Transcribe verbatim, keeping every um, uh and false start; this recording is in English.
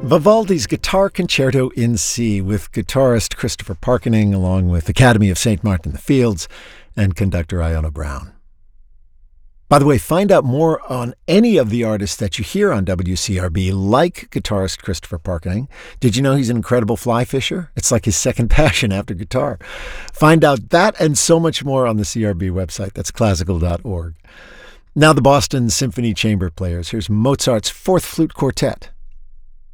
Vivaldi's Guitar Concerto in C with guitarist Christopher Parkening, along with Academy of Saint Martin in the Fields and conductor Iona Brown. By the way, find out more on any of the artists that you hear on W C R B, like guitarist Christopher Parkening. Did you know he's an incredible fly fisher? It's like his second passion after guitar. Find out that and so much more on the C R B website. That's classical dot org. Now the Boston Symphony Chamber Players. Here's Mozart's Fourth Flute Quartet.